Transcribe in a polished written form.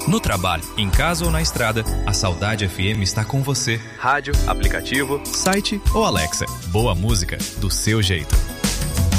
No trabalho, em casa ou na estrada, a Saudade FM está com você. Rádio, aplicativo, site ou Alexa. Boa música, do seu jeito.